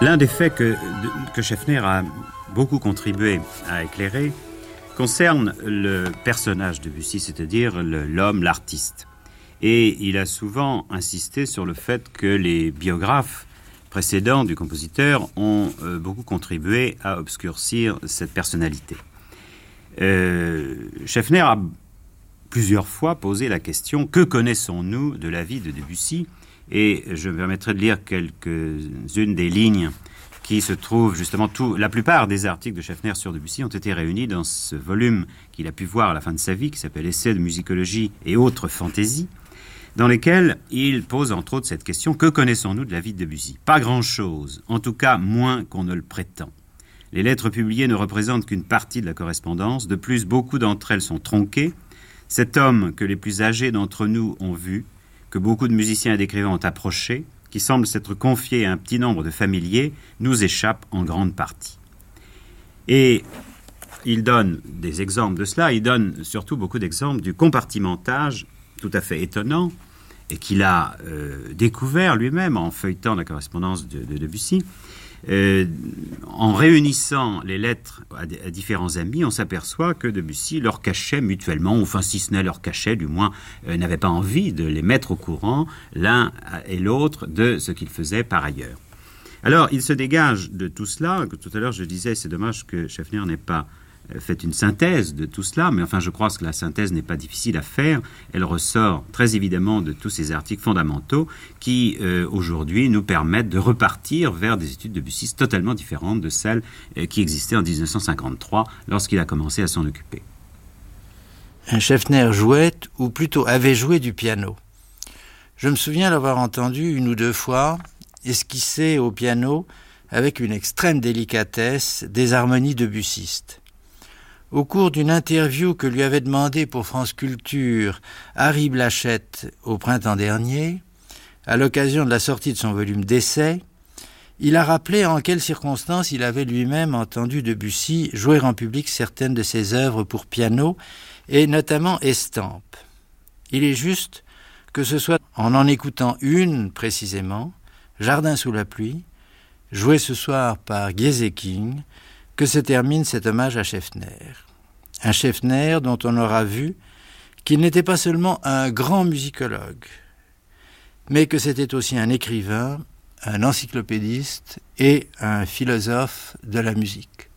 L'un des faits que Schaeffner a beaucoup contribué à éclairer concerne le personnage de Debussy, c'est-à-dire l'homme, l'artiste. Et il a souvent insisté sur le fait que les biographes précédents du compositeur ont beaucoup contribué à obscurcir cette personnalité. Schaeffner a plusieurs fois posé la question « Que connaissons-nous de la vie de Debussy ?» Et je me permettrai de lire quelques-unes des lignes qui se trouvent justement... La plupart des articles de Schaeffner sur Debussy ont été réunis dans ce volume qu'il a pu voir à la fin de sa vie, qui s'appelle « Essais de musicologie et autres fantaisies », dans lesquels il pose entre autres cette question « Que connaissons-nous de la vie de Debussy ?» Pas grand-chose, en tout cas moins qu'on ne le prétend. Les lettres publiées ne représentent qu'une partie de la correspondance. De plus, beaucoup d'entre elles sont tronquées. Cet homme que les plus âgés d'entre nous ont vu, que beaucoup de musiciens et d'écrivains ont approché, qui semble s'être confié à un petit nombre de familiers, nous échappe en grande partie. Et il donne des exemples de cela. Il donne surtout beaucoup d'exemples du compartimentage tout à fait étonnant et qu'il a découvert lui-même en feuilletant la correspondance de Debussy. En réunissant les lettres à différents amis, on s'aperçoit que Debussy leur cachait mutuellement, enfin si ce n'est leur cachait, du moins n'avait pas envie de les mettre au courant l'un et l'autre de ce qu'ils faisaient par ailleurs. Alors il se dégage de tout cela, que tout à l'heure je disais c'est dommage que Schaeffner n'ait pas fait une synthèse de tout cela, mais enfin je crois que la synthèse n'est pas difficile à faire. Elle ressort très évidemment de tous ces articles fondamentaux qui aujourd'hui nous permettent de repartir vers des études de Debussy totalement différentes de celles qui existaient en 1953 lorsqu'il a commencé à s'en occuper. Schaeffner jouait, ou plutôt avait joué du piano. Je me souviens l'avoir entendu une ou deux fois esquisser au piano avec une extrême délicatesse des harmonies debussistes. Au cours d'une interview que lui avait demandé pour France Culture Harry Blachette au printemps dernier, à l'occasion de la sortie de son volume d'essais, il a rappelé en quelles circonstances il avait lui-même entendu Debussy jouer en public certaines de ses œuvres pour piano, et notamment Estampes. Il est juste que ce soit en écoutant une précisément, Jardin sous la pluie, joué ce soir par Gieseking, que se termine cet hommage à Schaeffner. Un Schaeffner dont on aura vu qu'il n'était pas seulement un grand musicologue, mais que c'était aussi un écrivain, un encyclopédiste et un philosophe de la musique.